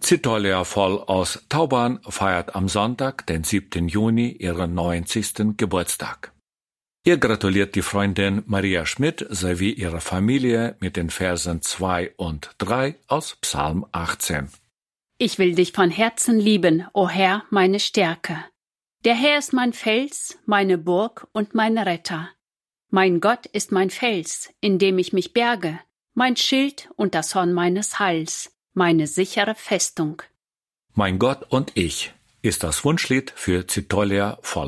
Zitolja Voll aus Tauban feiert am Sonntag, den 7. Juni, ihren 90. Geburtstag. Ihr gratuliert die Freundin Maria Schmidt sowie ihre Familie mit den Versen 2 und 3 aus Psalm 18. Ich will dich von Herzen lieben, o Herr, meine Stärke. Der Herr ist mein Fels, meine Burg und mein Retter. Mein Gott ist mein Fels, in dem ich mich berge, mein Schild und das Horn meines Heils, meine sichere Festung. Mein Gott und ich ist das Wunschlied für Zitolja Voll.